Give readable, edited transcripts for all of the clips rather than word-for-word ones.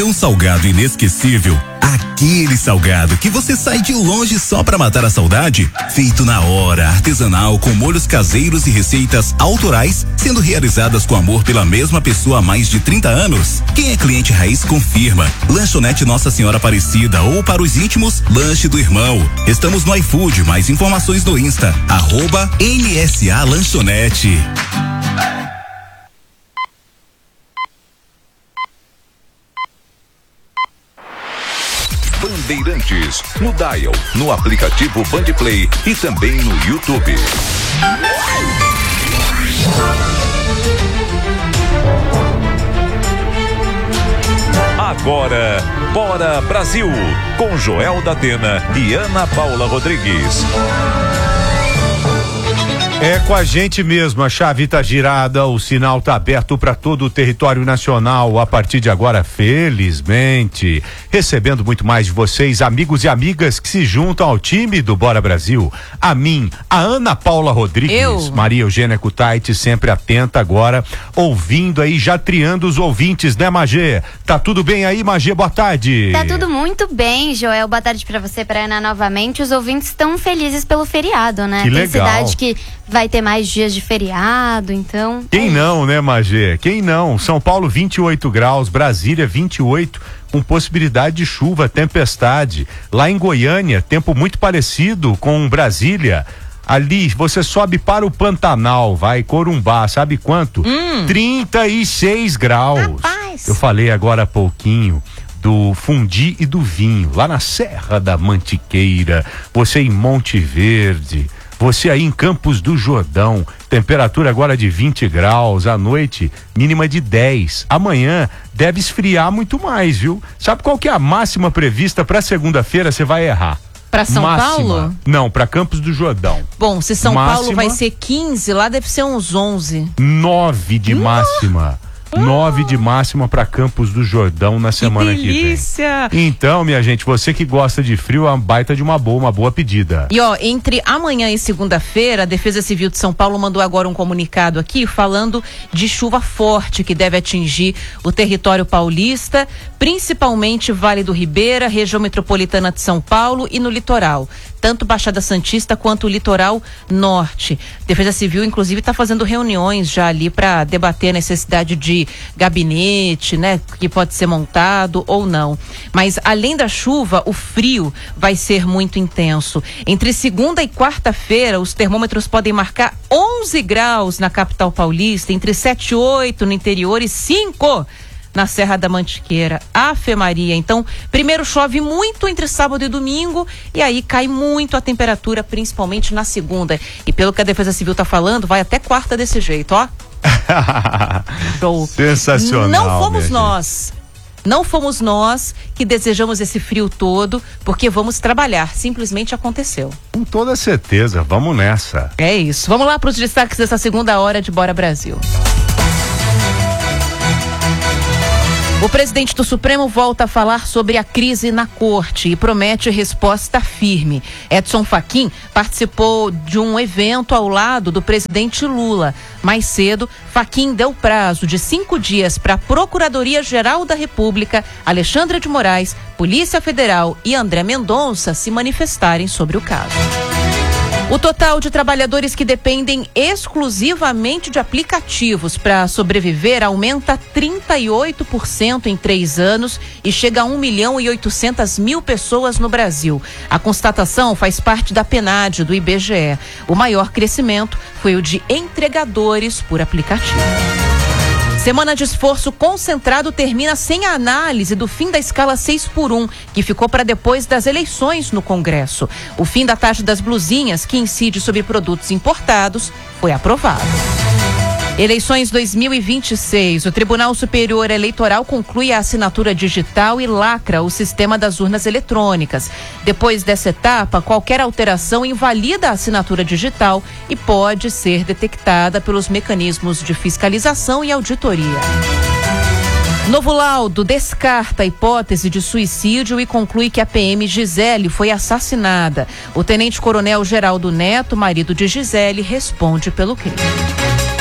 Um salgado inesquecível, aquele salgado que você sai de longe só pra matar a saudade, feito na hora, artesanal, com molhos caseiros e receitas autorais, sendo realizadas com amor pela mesma pessoa há mais de 30 anos. Quem é cliente raiz confirma. Lanchonete Nossa Senhora Aparecida, ou para os íntimos, Lanche do Irmão. Estamos no iFood, mais informações no Insta, @NSA Lanchonete. Bandeirantes, no Dial, no aplicativo Bandplay e também no YouTube. Agora, Bora Brasil, com Joel da Atena e Ana Paula Rodrigues. É com a gente mesmo, a chave tá girada, o sinal tá aberto para todo o território nacional a partir de agora, felizmente. Recebendo muito mais de vocês, amigos e amigas que se juntam ao time do Bora Brasil. A mim, a Ana Paula Rodrigues, Maria Eugênia Kutaiti, sempre atenta agora, ouvindo aí, já triando os ouvintes, né, Magê? Tá tudo bem aí, Magê? Boa tarde. Tá tudo muito bem, Joel. Boa tarde pra você, pra Ana, novamente. Os ouvintes estão felizes pelo feriado, né? Que Tem legal. cidade que vai ter mais dias de feriado, então... Quem não, né, Magê? Quem não? São Paulo 28 graus, Brasília 28, com possibilidade de chuva, tempestade. Lá em Goiânia, tempo muito parecido com Brasília. Ali, você sobe para o Pantanal, vai, Corumbá, sabe quanto? 36 graus. Rapaz. Eu falei agora há pouquinho do fundi e do vinho, lá na Serra da Mantiqueira, você em Monte Verde, você aí em Campos do Jordão, temperatura agora de 20 graus, à noite mínima de 10. Amanhã deve esfriar muito mais, viu? Sabe qual que é a máxima prevista para segunda-feira? Você vai errar. Para São Paulo? Não, para Campos do Jordão. Bom, se São Paulo vai ser 15, lá deve ser uns 11. 9 de máxima. 9 de máxima para Campos do Jordão na semana que vem. Delícia! Então, minha gente, você que gosta de frio, é uma baita de uma boa pedida. E ó, entre amanhã e segunda-feira, a Defesa Civil de São Paulo mandou agora um comunicado aqui falando de chuva forte que deve atingir o território paulista, principalmente Vale do Ribeira, região metropolitana de São Paulo e no litoral. Tanto Baixada Santista quanto o litoral norte. Defesa Civil, inclusive, está fazendo reuniões já ali para debater a necessidade de gabinete, né? Que pode ser montado ou não. Mas, além da chuva, o frio vai ser muito intenso. Entre segunda e quarta-feira, os termômetros podem marcar 11 graus na capital paulista, entre 7 e 8 no interior e 5 na Serra da Mantiqueira. Ave Maria. Então, primeiro chove muito entre sábado e domingo e aí cai muito a temperatura, principalmente na segunda. E pelo que a Defesa Civil tá falando, vai até quarta desse jeito, ó. Show. Sensacional. Não fomos nós que desejamos esse frio todo, porque vamos trabalhar. Simplesmente aconteceu. Com toda certeza, vamos nessa. É isso. Vamos lá para os destaques dessa segunda hora de Bora Brasil. O presidente do Supremo volta a falar sobre a crise na corte e promete resposta firme. Edson Fachin participou de um evento ao lado do presidente Lula. Mais cedo, Fachin deu prazo de 5 dias para a Procuradoria-Geral da República, Alexandre de Moraes, Polícia Federal e André Mendonça se manifestarem sobre o caso. O total de trabalhadores que dependem exclusivamente de aplicativos para sobreviver aumenta 38% em 3 anos e chega a 1.800.000 pessoas no Brasil. A constatação faz parte da PNAD do IBGE. O maior crescimento foi o de entregadores por aplicativo. Semana de esforço concentrado termina sem a análise do fim da escala 6x1, que ficou para depois das eleições no Congresso. O fim da taxa das blusinhas, que incide sobre produtos importados, foi aprovado. Eleições 2026. O Tribunal Superior Eleitoral conclui a assinatura digital e lacra o sistema das urnas eletrônicas. Depois dessa etapa, qualquer alteração invalida a assinatura digital e pode ser detectada pelos mecanismos de fiscalização e auditoria. Novo laudo descarta a hipótese de suicídio e conclui que a PM Gisele foi assassinada. O tenente-coronel Geraldo Neto, marido de Gisele, responde pelo crime.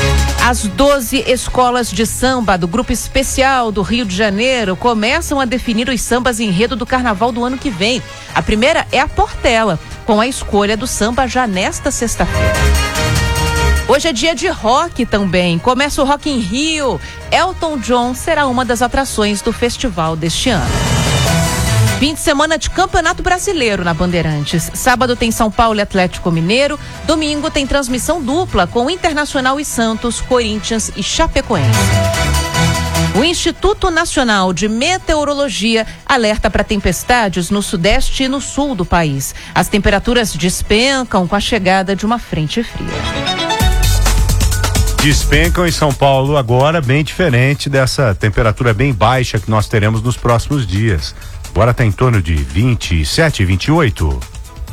As 12 escolas de samba do Grupo Especial do Rio de Janeiro começam a definir os sambas enredo do carnaval do ano que vem. A primeira é a Portela, com a escolha do samba já nesta sexta-feira. Hoje é dia de rock também. Começa o Rock in Rio. Elton John será uma das atrações do festival deste ano. Fim de semana de Campeonato Brasileiro na Bandeirantes. Sábado tem São Paulo e Atlético Mineiro. Domingo tem transmissão dupla com Internacional e Santos, Corinthians e Chapecoense. O Instituto Nacional de Meteorologia alerta para tempestades no sudeste e no sul do país. As temperaturas despencam com a chegada de uma frente fria. Despencam em São Paulo agora, bem diferente dessa temperatura bem baixa que nós teremos nos próximos dias. Agora está em torno de 27, 28.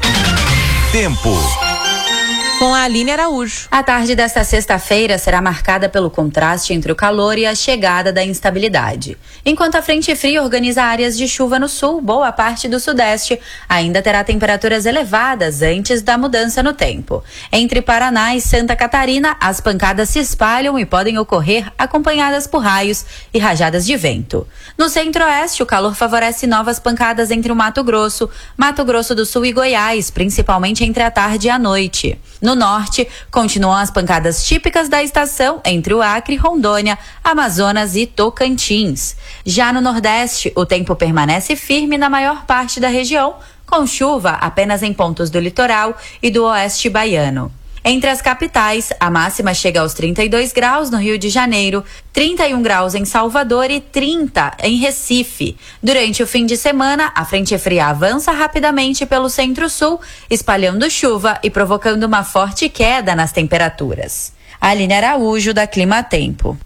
Tempo. Com a Aline Araújo. A tarde desta sexta-feira será marcada pelo contraste entre o calor e a chegada da instabilidade. Enquanto a frente fria organiza áreas de chuva no sul, boa parte do sudeste ainda terá temperaturas elevadas antes da mudança no tempo. Entre Paraná e Santa Catarina, as pancadas se espalham e podem ocorrer acompanhadas por raios e rajadas de vento. No centro-oeste, o calor favorece novas pancadas entre o Mato Grosso do Sul e Goiás, principalmente entre a tarde e a noite. No norte, continuam as pancadas típicas da estação entre o Acre, Rondônia, Amazonas e Tocantins. Já no nordeste, o tempo permanece firme na maior parte da região, com chuva apenas em pontos do litoral e do oeste baiano. Entre as capitais, a máxima chega aos 32 graus no Rio de Janeiro, 31 graus em Salvador e 30 em Recife. Durante o fim de semana, a frente fria avança rapidamente pelo centro-sul, espalhando chuva e provocando uma forte queda nas temperaturas. Aline Araújo, da Clima Tempo.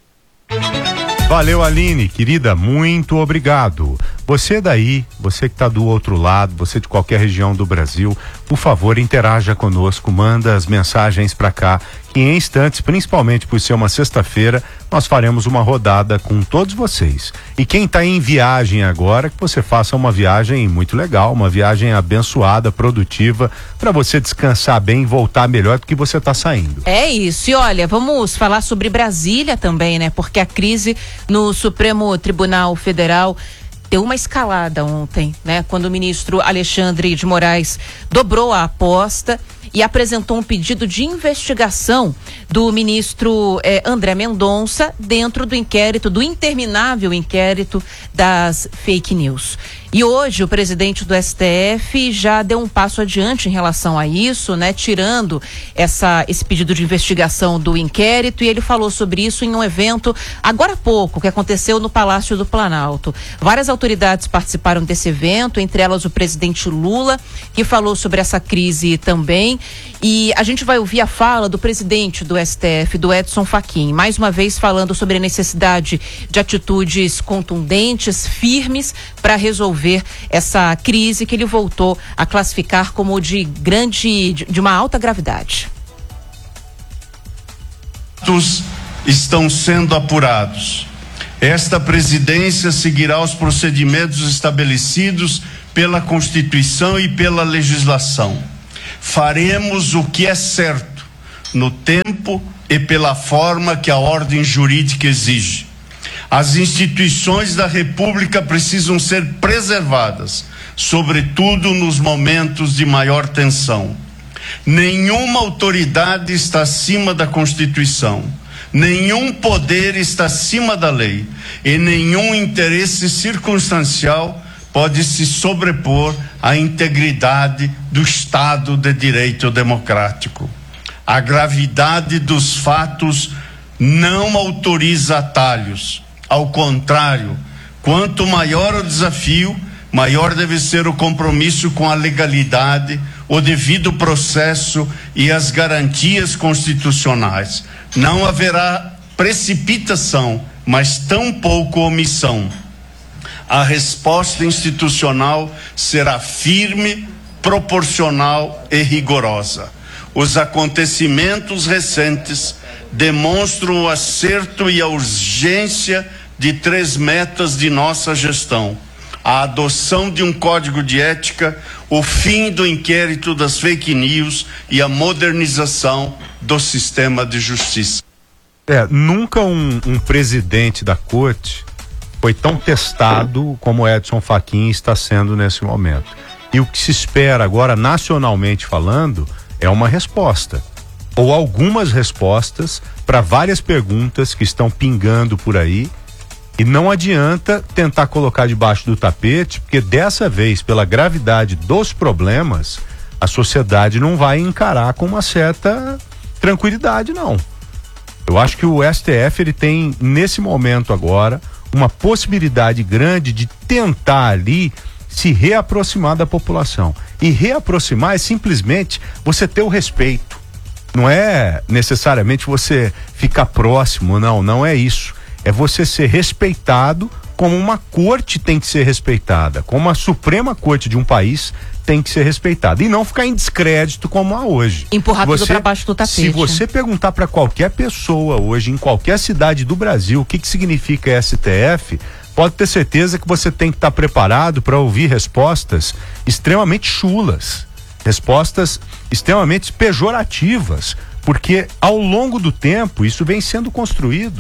Valeu, Aline, querida, muito obrigado. Você daí, você que está do outro lado, você de qualquer região do Brasil, por favor, interaja conosco, manda as mensagens para cá, que em instantes, principalmente por ser uma sexta-feira, nós faremos uma rodada com todos vocês. E quem está em viagem agora, que você faça uma viagem muito legal, uma viagem abençoada, produtiva, para você descansar bem e voltar melhor do que você está saindo. É isso, e olha, vamos falar sobre Brasília também, né? Porque a crise no Supremo Tribunal Federal deu uma escalada ontem, né? Quando o ministro Alexandre de Moraes dobrou a aposta e apresentou um pedido de investigação do ministro André Mendonça dentro do inquérito, do interminável inquérito das fake news. E hoje o presidente do STF já deu um passo adiante em relação a isso, né? Tirando esse pedido de investigação do inquérito, e ele falou sobre isso em um evento agora há pouco, que aconteceu no Palácio do Planalto. Várias autoridades participaram desse evento, entre elas o presidente Lula, que falou sobre essa crise também. E a gente vai ouvir a fala do presidente do STF, do Edson Fachin, mais uma vez falando sobre a necessidade de atitudes contundentes, firmes, para resolver essa crise que ele voltou a classificar como de uma alta gravidade. Fatos estão sendo apurados. Esta presidência seguirá os procedimentos estabelecidos pela Constituição e pela legislação. Faremos o que é certo, no tempo e pela forma que a ordem jurídica exige. As instituições da República precisam ser preservadas, sobretudo nos momentos de maior tensão. Nenhuma autoridade está acima da Constituição, nenhum poder está acima da lei e nenhum interesse circunstancial pode se sobrepor à integridade do Estado de Direito democrático. A gravidade dos fatos não autoriza atalhos. Ao contrário, quanto maior o desafio, maior deve ser o compromisso com a legalidade, o devido processo e as garantias constitucionais. Não haverá precipitação, mas tampouco omissão. A resposta institucional será firme, proporcional e rigorosa. Os acontecimentos recentes demonstram o acerto e a urgência de 3 metas de nossa gestão: a adoção de um código de ética, o fim do inquérito das fake news e a modernização do sistema de justiça. Nunca um presidente da corte foi tão testado como Edson Fachin está sendo nesse momento. E o que se espera agora, nacionalmente falando, é uma resposta. Ou algumas respostas para várias perguntas que estão pingando por aí. E não adianta tentar colocar debaixo do tapete, porque dessa vez, pela gravidade dos problemas, a sociedade não vai encarar com uma certa tranquilidade, não. Eu acho que o STF, ele tem, nesse momento agora, uma possibilidade grande de tentar ali se reaproximar da população. E reaproximar é simplesmente você ter o respeito. Não é necessariamente você ficar próximo, não é isso. É você ser respeitado como uma corte tem que ser respeitada, como a Suprema Corte de um país tem que ser respeitada, e não ficar em descrédito como há hoje. Empurrar tudo para baixo do tapete. Se você perguntar para qualquer pessoa hoje, em qualquer cidade do Brasil, o que significa STF, pode ter certeza que você tem que estar preparado para ouvir respostas extremamente chulas, respostas extremamente pejorativas, porque ao longo do tempo isso vem sendo construído.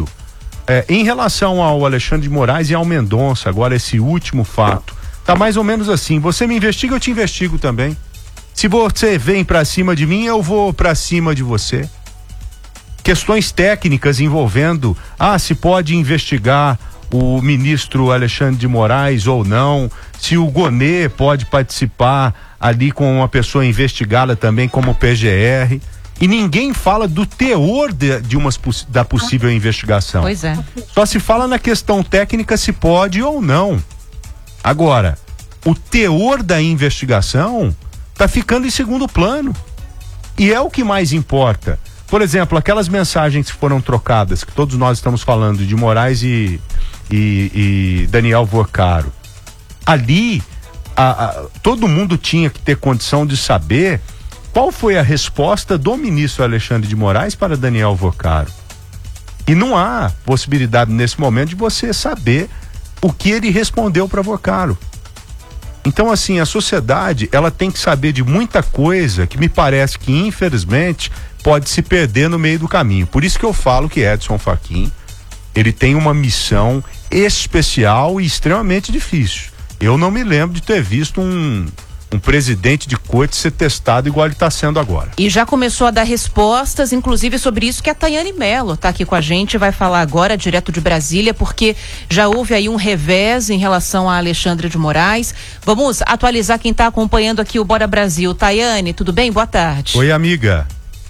Em relação ao Alexandre de Moraes e ao Mendonça, agora esse último fato, tá mais ou menos assim: você me investiga, eu te investigo também. Se você vem pra cima de mim, eu vou pra cima de você. Questões técnicas envolvendo, se pode investigar o ministro Alexandre de Moraes ou não, se o Gonê pode participar ali com uma pessoa investigada também como PGR. E ninguém fala do teor da possível investigação. Pois é. Só se fala na questão técnica se pode ou não. Agora, o teor da investigação tá ficando em segundo plano. E é o que mais importa. Por exemplo, aquelas mensagens que foram trocadas, que todos nós estamos falando, de Moraes e Daniel Vorcaro. Ali, todo mundo tinha que ter condição de saber qual foi a resposta do ministro Alexandre de Moraes para Daniel Vorcaro. E não há possibilidade nesse momento de você saber o que ele respondeu para Vorcaro. Então, assim, a sociedade, ela tem que saber de muita coisa que me parece que, infelizmente, pode se perder no meio do caminho. Por isso que eu falo que Edson Fachin, ele tem uma missão especial e extremamente difícil. Eu não me lembro de ter visto um presidente de corte ser testado igual ele está sendo agora. E já começou a dar respostas, inclusive sobre isso, que a Tayane Mello está aqui com a gente, vai falar agora direto de Brasília, porque já houve aí um revés em relação a Alexandre de Moraes. Vamos atualizar quem está acompanhando aqui o Bora Brasil. Tayane, tudo bem? Boa tarde. Oi, amiga.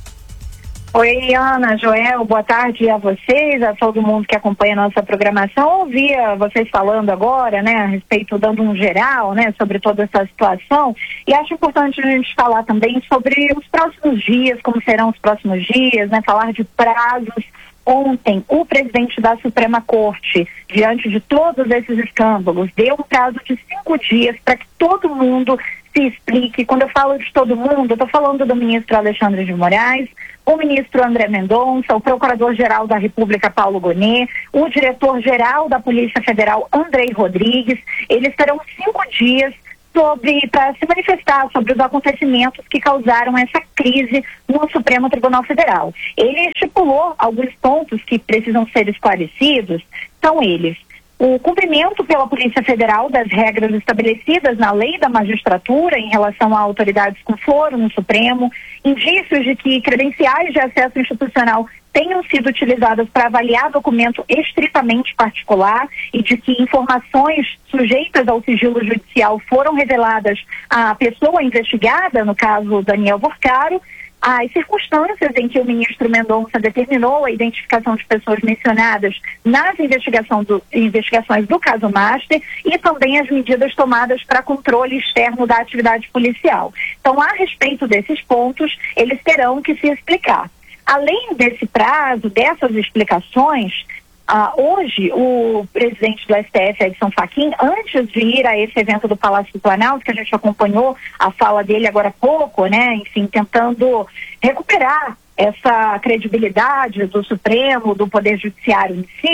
Oi, Ana, Joel, boa tarde a vocês, a todo mundo que acompanha a nossa programação. Ouvia vocês falando agora, né, a respeito, dando um geral, né, sobre toda essa situação, e acho importante a gente falar também sobre os próximos dias, como serão os próximos dias, né, falar de prazos. Ontem, o presidente da Suprema Corte, diante de todos esses escândalos, deu um prazo de 5 dias para que todo mundo se explique. Quando eu falo de todo mundo, eu estou falando do ministro Alexandre de Moraes, o ministro André Mendonça, o procurador-geral da República, Paulo Gonê, o diretor-geral da Polícia Federal, Andrei Rodrigues. Eles terão 5 dias para se manifestar sobre os acontecimentos que causaram essa crise no Supremo Tribunal Federal. Ele estipulou alguns pontos que precisam ser esclarecidos, são eles: o cumprimento pela Polícia Federal das regras estabelecidas na lei da magistratura em relação a autoridades com foro no Supremo, indícios de que credenciais de acesso institucional tenham sido utilizadas para avaliar documento estritamente particular e de que informações sujeitas ao sigilo judicial foram reveladas à pessoa investigada, no caso Daniel Vorcaro, as circunstâncias em que o ministro Mendonça determinou a identificação de pessoas mencionadas nas investigações do caso Master e também as medidas tomadas para controle externo da atividade policial. Então, a respeito desses pontos, eles terão que se explicar. Além desse prazo, dessas explicações, hoje o presidente do STF, Edson Fachin, antes de ir a esse evento do Palácio do Planalto, que a gente acompanhou a fala dele agora há pouco, né, enfim, tentando recuperar essa credibilidade do Supremo, do Poder Judiciário em si,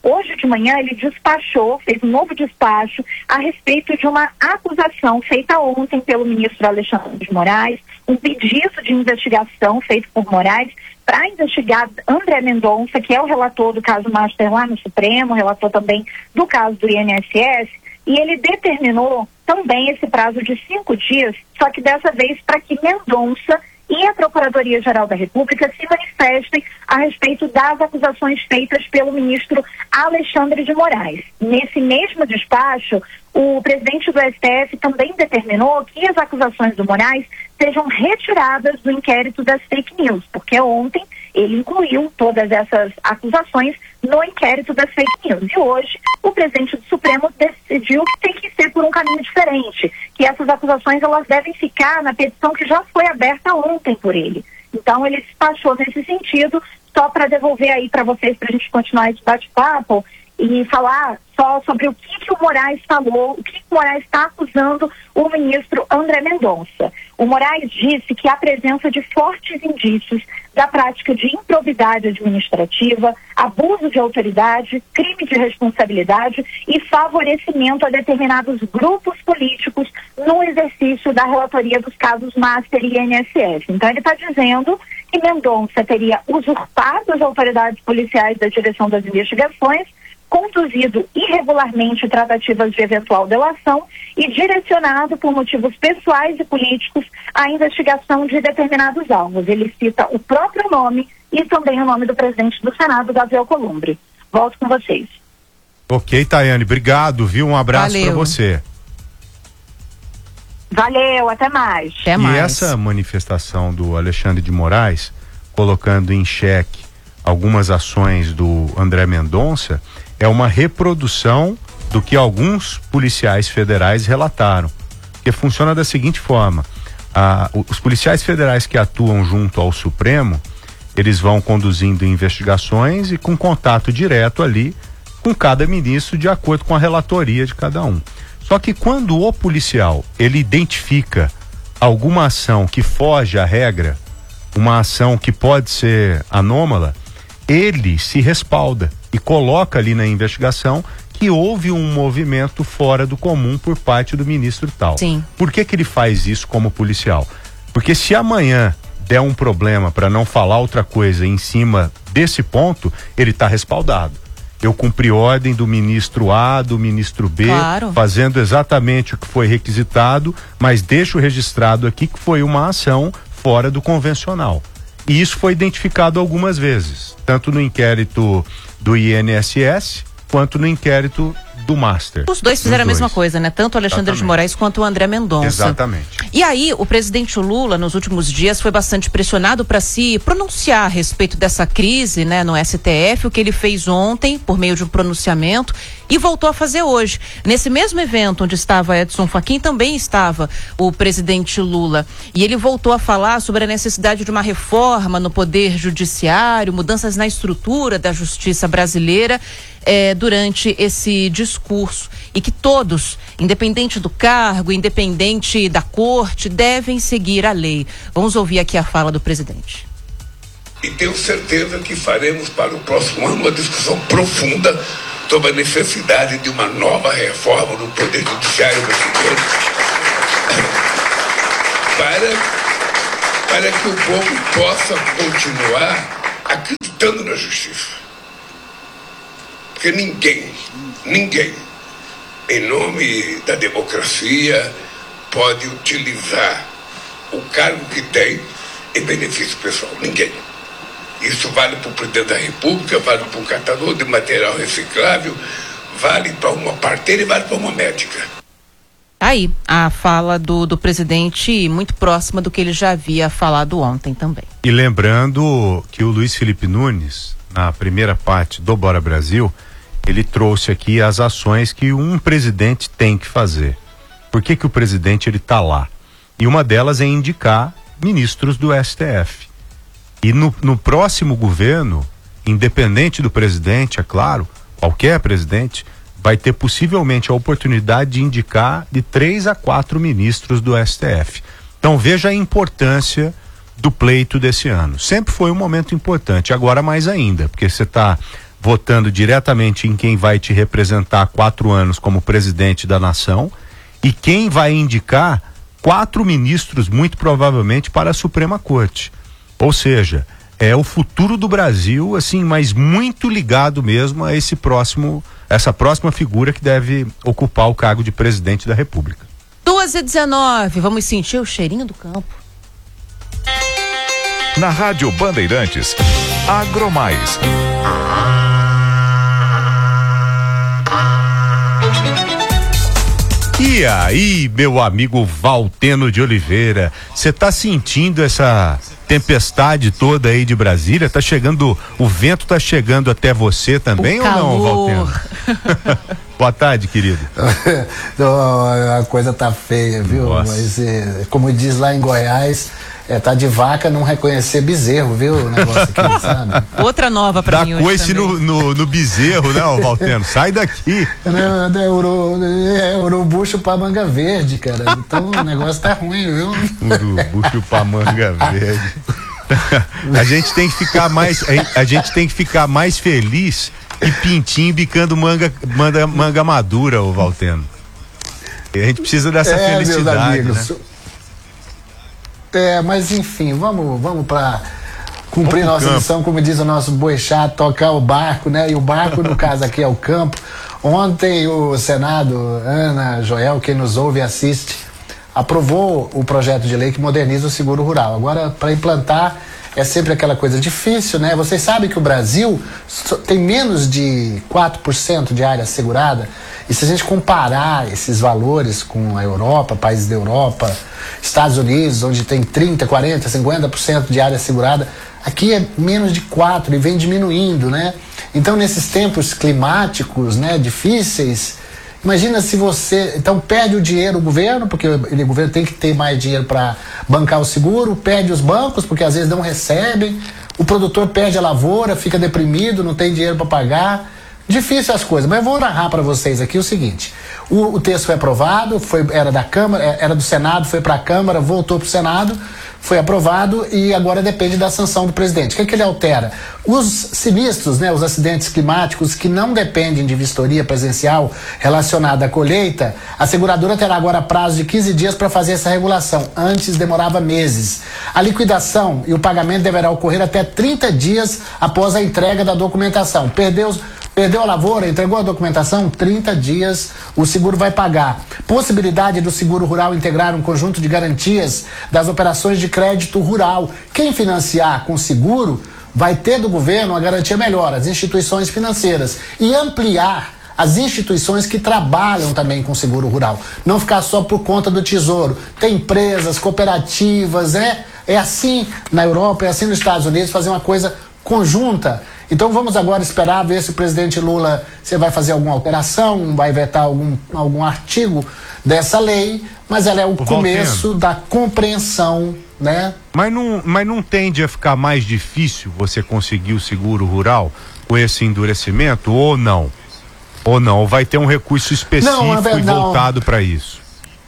Hoje de manhã ele fez um novo despacho a respeito de uma acusação feita ontem pelo ministro Alexandre de Moraes, um pedido de investigação feito por Moraes para investigar André Mendonça, que é o relator do caso Master lá no Supremo, relator também do caso do INSS, e ele determinou também esse prazo de 5 dias, só que dessa vez para que Mendonça e a Procuradoria-Geral da República se manifestem a respeito das acusações feitas pelo ministro Alexandre de Moraes. Nesse mesmo despacho, o presidente do STF também determinou que as acusações do Moraes sejam retiradas do inquérito das fake news, porque ontem ele incluiu todas essas acusações no inquérito das fake news. E hoje o presidente do Supremo decidiu que tem que ser por um caminho diferente, que essas acusações elas devem ficar na petição que já foi aberta ontem por ele. Então ele despachou nesse sentido, só para devolver aí para vocês, para a gente continuar esse bate-papo e falar só sobre o que o Moraes falou, o que o Moraes está acusando o ministro André Mendonça. O Moraes disse que a presença de fortes indícios da prática de improbidade administrativa, abuso de autoridade, crime de responsabilidade e favorecimento a determinados grupos políticos no exercício da relatoria dos casos Master e INSS. Então ele está dizendo que Mendonça teria usurpado as autoridades policiais da direção das investigações, conduzido irregularmente tratativas de eventual delação e direcionado por motivos pessoais e políticos a investigação de determinados alvos. Ele cita o próprio nome e também o nome do presidente do Senado, Davi Alcolumbre. Volto com vocês. Ok, Tayane, obrigado, viu? Um abraço para você. Valeu, até mais. Até mais. E essa manifestação do Alexandre de Moraes, colocando em xeque algumas ações do André Mendonça, é uma reprodução do que alguns policiais federais relataram, que funciona da seguinte forma: os policiais federais que atuam junto ao Supremo, eles vão conduzindo investigações e com contato direto ali com cada ministro de acordo com a relatoria de cada um. Só que quando o policial ele identifica alguma ação que foge à regra, uma ação que pode ser anômala, ele se respalda e coloca ali na investigação que houve um movimento fora do comum por parte do ministro tal. Sim. Por que ele faz isso como policial? Porque se amanhã der um problema, para não falar outra coisa, em cima desse ponto, ele está respaldado. Eu cumpri ordem do ministro A, do ministro B, claro, fazendo exatamente o que foi requisitado, mas deixo registrado aqui que foi uma ação fora do convencional. E isso foi identificado algumas vezes, tanto no inquérito do INSS quanto no inquérito do Master. Os dois fizeram a mesma coisa, né? Tanto o Alexandre de Moraes quanto o André Mendonça. Exatamente. E aí, o presidente Lula, nos últimos dias, foi bastante pressionado para se pronunciar a respeito dessa crise, né, no STF, o que ele fez ontem, por meio de um pronunciamento, e voltou a fazer hoje. Nesse mesmo evento onde estava Edson Fachin, também estava o presidente Lula. E ele voltou a falar sobre a necessidade de uma reforma no Poder Judiciário, mudanças na estrutura da justiça brasileira, durante esse discurso, e que todos, independente do cargo, independente da corte, devem seguir a lei. Vamos ouvir aqui a fala do presidente. E tenho certeza que faremos para o próximo ano uma discussão profunda sobre a necessidade de uma nova reforma no Poder Judiciário brasileiro para que o povo possa continuar acreditando na justiça. Porque ninguém, em nome da democracia, pode utilizar o cargo que tem em benefício pessoal. Ninguém. Isso vale para o presidente da República, vale para o catador de material reciclável, vale para uma parteira e vale para uma médica. Aí, a fala do presidente, muito próxima do que ele já havia falado ontem também. E lembrando que o Luiz Felipe Nunes, na primeira parte do Bora Brasil, ele trouxe aqui as ações que um presidente tem que fazer. Por que o presidente ele tá lá? E uma delas é indicar ministros do STF. E no próximo governo, independente do presidente, é claro, qualquer presidente, vai ter possivelmente a oportunidade de indicar de 3 a 4 ministros do STF. Então veja a importância do pleito desse ano. Sempre foi um momento importante, agora mais ainda, porque você está votando diretamente em quem vai te representar há 4 anos como presidente da nação e quem vai indicar 4 ministros, muito provavelmente, para a Suprema Corte. Ou seja, é o futuro do Brasil, assim, mas muito ligado mesmo a essa próxima figura que deve ocupar o cargo de presidente da República. 2h19, vamos sentir o cheirinho do campo. Na Rádio Bandeirantes, Agromais. E aí, meu amigo Valteno de Oliveira, você tá sentindo essa tempestade toda aí de Brasília? Tá chegando, o vento tá chegando até você também ou não, Valteno? Boa tarde, querido. A coisa tá feia, viu? Nossa. Mas, como diz lá em Goiás, tá de vaca não reconhecer bezerro, viu? O negócio aqui, sabe? Outra nova pra mim hoje coice também. no bezerro, né, Valteno? Sai daqui. É urubu chupar manga verde, cara. Então o negócio tá ruim, viu? Urubu chupar manga verde. A gente tem que ficar mais feliz e pintinho bicando manga madura, ô Valteno. A gente precisa dessa felicidade, né? Mas enfim, vamos para cumprir nossa missão, como diz o nosso boi chato, tocar o barco, né? E o barco, no caso aqui, é o campo. Ontem o Senado, Ana, Joel, quem nos ouve e assiste, aprovou o projeto de lei que moderniza o seguro rural. Agora, para implantar, é sempre aquela coisa difícil, né? Vocês sabem que o Brasil tem menos de 4% de área assegurada, e se a gente comparar esses valores com a Europa, países da Europa, Estados Unidos, onde tem 30%, 40%, 50% de área assegurada, aqui é menos de 4% e vem diminuindo, né? Então, nesses tempos climáticos, né, difíceis, imagina se você, então perde o dinheiro o governo, porque o governo tem que ter mais dinheiro para bancar o seguro, perde os bancos, porque às vezes não recebem, o produtor perde a lavoura, fica deprimido, não tem dinheiro para pagar. Difícil as coisas, mas eu vou narrar para vocês aqui o seguinte: o texto foi aprovado, era da Câmara, era do Senado, foi para a Câmara, voltou para o Senado, foi aprovado e agora depende da sanção do presidente. O que ele altera? Os sinistros, né, os acidentes climáticos que não dependem de vistoria presencial relacionada à colheita, a seguradora terá agora prazo de 15 dias para fazer essa regulação. Antes demorava meses. A liquidação e o pagamento deverá ocorrer até 30 dias após a entrega da documentação. Perdeu a lavoura, entregou a documentação, 30 dias o seguro vai pagar. Possibilidade do seguro rural integrar um conjunto de garantias das operações de crédito rural. Quem financiar com seguro vai ter do governo uma garantia melhor, as instituições financeiras, e ampliar as instituições que trabalham também com seguro rural. Não ficar só por conta do Tesouro. Tem empresas, cooperativas, é assim na Europa, é assim nos Estados Unidos, fazer uma coisa conjunta. Então vamos agora esperar ver se o presidente Lula vai fazer alguma alteração, vai vetar algum artigo dessa lei, mas ela é o começo da compreensão, né? Mas não tende a ficar mais difícil você conseguir o seguro rural com esse endurecimento ou não? Ou não? Vai ter um recurso específico e voltado para isso?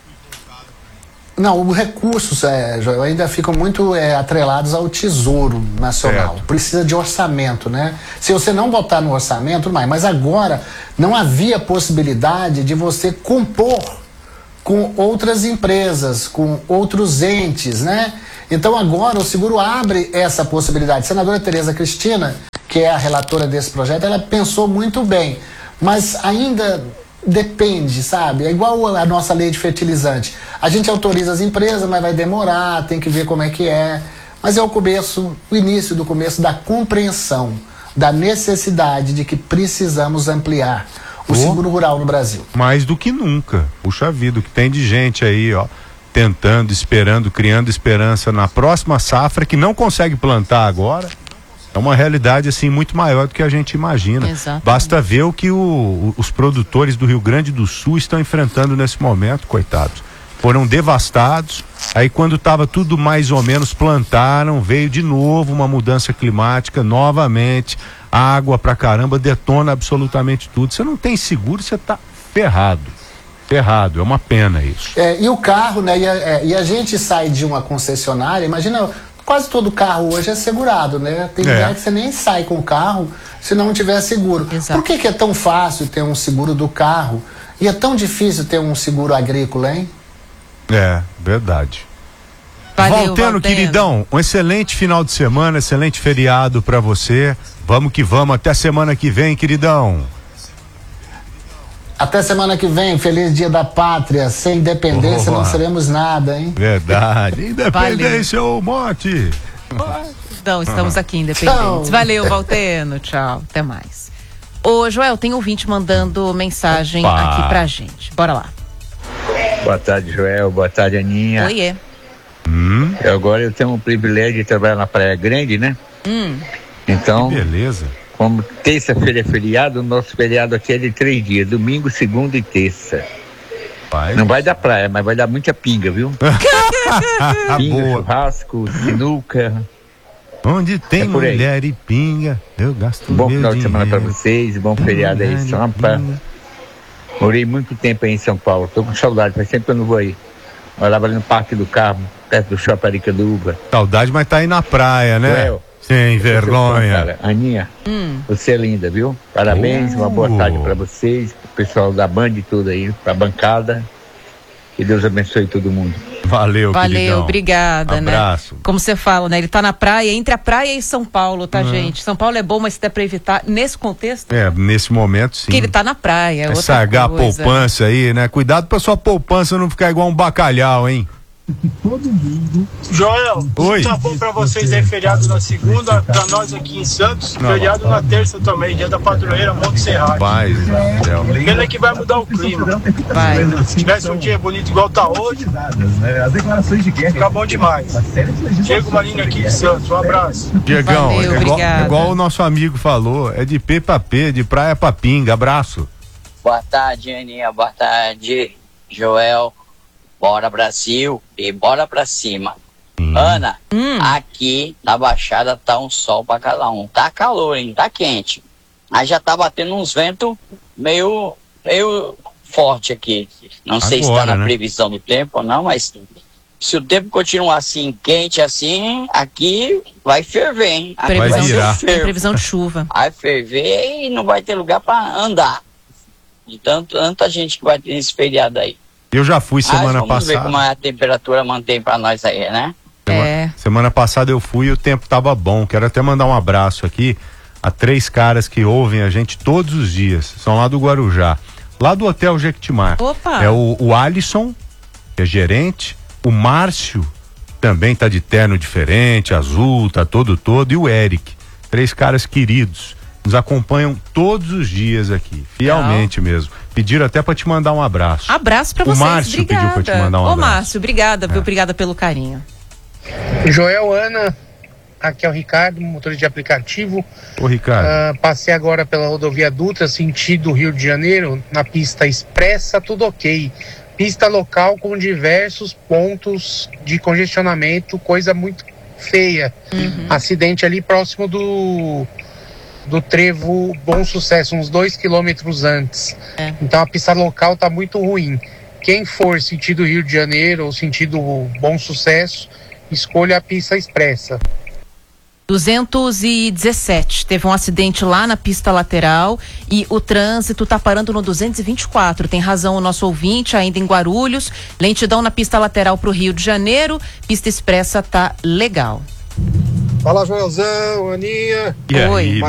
Não, os recursos ainda ficam muito atrelados ao Tesouro Nacional. Certo. Precisa de orçamento, né? Se você não botar no orçamento, mas agora não havia possibilidade de você compor com outras empresas, com outros entes, né? Então agora o seguro abre essa possibilidade. A senadora Tereza Cristina, que é a relatora desse projeto, ela pensou muito bem, mas ainda depende, sabe? É igual a nossa lei de fertilizante. A gente autoriza as empresas, mas vai demorar, tem que ver como é que é. Mas é o início do começo da compreensão da necessidade de que precisamos ampliar o seguro rural no Brasil. Mais do que nunca. Puxa vida, o que tem de gente aí, ó, tentando, esperando, criando esperança na próxima safra, que não consegue plantar agora. É uma realidade assim muito maior do que a gente imagina. Exatamente. Basta ver o que os produtores do Rio Grande do Sul estão enfrentando nesse momento, coitados. Foram devastados, aí quando estava tudo mais ou menos plantaram, veio de novo uma mudança climática, novamente, água pra caramba, detona absolutamente tudo. Você não tem seguro, você tá ferrado. Ferrado, é uma pena isso. E o carro, né, e a gente sai de uma concessionária, imagina quase todo carro hoje é segurado, né? Tem lugar que você nem sai com o carro se não tiver seguro. Exato. Por que é tão fácil ter um seguro do carro e é tão difícil ter um seguro agrícola, hein? É, verdade. Valeu, Valteno, queridão, um excelente final de semana, excelente feriado pra você. Vamos que vamos, até semana que vem, queridão. Até semana que vem, feliz Dia da Pátria. Sem independência não seremos nada, hein? Verdade. Independência ou morte. Então, estamos aqui independentes. Tchau. Valeu, Valteno. Tchau, até mais. Ô, Joel, tem ouvinte mandando mensagem aqui pra gente. Bora lá. Boa tarde, Joel. Boa tarde, Aninha. Oiê. Agora eu tenho o privilégio de trabalhar na Praia Grande, né? Então, Que beleza. como terça-feira é feriado, o nosso feriado aqui é de 3 dias, domingo, segunda e terça. Não vai dar praia, mas vai dar muita pinga, viu? Pinga, Boa. churrasco, sinuca. Onde tem por aí. mulher e pinga, eu gasto Bom meu final de semana pra dinheiro. vocês, bom feriado aí, Sampa. Morei muito tempo aí em São Paulo, tô com saudade, faz tempo que eu não vou aí. Morava ali no Parque do Carmo, perto do Shopping Aricanduva. Saudade, mas tá aí na praia, né? Joel, Sem vergonha. Cara. Aninha, você é linda, viu? Parabéns, uma boa tarde pra vocês, pro pessoal da Band e tudo aí, pra bancada. Que Deus abençoe todo mundo. Valeu, queridão. Obrigada, Abraço. né? Como você fala, né? Ele tá na praia, entre a praia e São Paulo, tá, gente? São Paulo é bom, mas se der pra evitar, nesse contexto, É, nesse momento, sim. que ele tá na praia. É sargar a coisa. poupança aí, né? Cuidado pra sua poupança não ficar igual um bacalhau, hein? Joel, Oi. tá bom pra vocês aí, feriado na segunda, pra nós aqui em Santos, feriado na terça também, dia da padroeira Monte Serrato. Paz, céu. Pena que vai mudar o clima. Vai. Se tivesse um dia bonito igual tá hoje, fica bom demais. Diego Marinho aqui de Santos, um abraço. Diegão, Valeu, é igual, obrigada. igual o nosso amigo falou, é de P pra P, de praia pra pinga. Abraço. Boa tarde, Aninha. Boa tarde, Joel. Bora, Brasil. E bora pra cima. Ana, aqui na Baixada tá um sol pra cada um. Tá calor, hein? Tá quente. Aí já tá batendo uns ventos meio forte aqui. Não sei se tá Agora, na né? previsão do tempo ou não, mas se o tempo continuar assim, quente assim, aqui vai ferver, hein? Aqui Vai Previsão, virar. tem previsão de chuva. Vai ferver e não vai ter lugar pra andar. De tanta gente que vai ter nesse feriado aí. Eu já fui semana Vamos ver como passada. a temperatura mantém pra nós aí, né? Semana passada eu fui e o tempo tava bom. Quero até mandar um abraço aqui a 3 caras que ouvem a gente todos os dias. São lá do Guarujá, lá do Hotel Jequitimar. Opa! É o Alisson, que é gerente, o Márcio, também tá de terno diferente, azul, tá todo, e o Eric. 3 caras queridos. Nos acompanham todos os dias aqui, fielmente mesmo. Pediram até pra te mandar um abraço. Abraço pra O vocês. Márcio Obrigada. pediu pra te mandar um Ô, abraço. Márcio, obrigada, viu? Obrigada pelo carinho. Joel, Ana, aqui é o Ricardo, motorista de aplicativo. Ô, Ricardo. Passei agora pela rodovia Dutra, sentido Rio de Janeiro, na pista expressa, tudo ok. Pista local com diversos pontos de congestionamento, coisa muito feia. Acidente ali próximo do trevo Bom Sucesso, uns 2 quilômetros antes. Então a pista local tá muito ruim. Quem for sentido Rio de Janeiro ou sentido Bom Sucesso, escolha a pista expressa. 217. Teve um acidente lá na pista lateral e o trânsito tá parando no 224. Tem razão o nosso ouvinte, ainda em Guarulhos. Lentidão na pista lateral pro Rio de Janeiro. Pista expressa tá legal. Fala, Joelzão, Aninha. E aí, Oi.